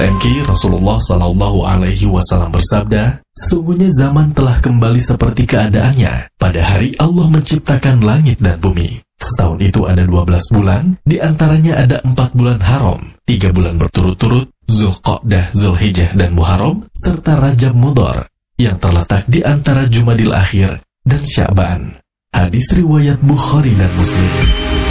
Sahabat MK, Rasulullah Shallallahu Alaihi Wasallam bersabda, sesungguhnya zaman telah kembali seperti keadaannya pada hari Allah menciptakan langit dan bumi. Setahun itu ada 12 bulan, di antaranya ada 4 bulan haram, 3 bulan berturut-turut, Zulqa'dah, Zulhijjah, dan Muharram, serta Rajab Mudhar, yang terletak di antara Jumadil Akhir dan Sya'ban. Hadis riwayat Bukhari dan Muslim.